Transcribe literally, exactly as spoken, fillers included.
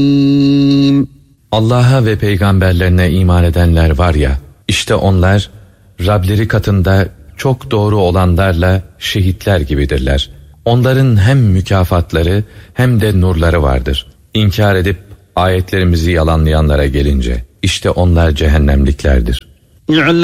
Allah'a ve peygamberlerine iman edenler var ya, işte onlar Rableri katında çok doğru olanlarla şehitler gibidirler. Onların hem mükafatları hem de nurları vardır. İnkar edip ayetlerimizi yalanlayanlara gelince, işte onlar cehennemliklerdir.